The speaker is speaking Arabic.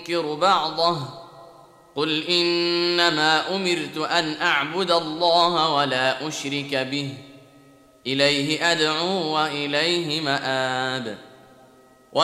ننكر بعضه قل إنما أمرت أن أعبد الله ولا أشرك به إليه أدعو وإليه مآب.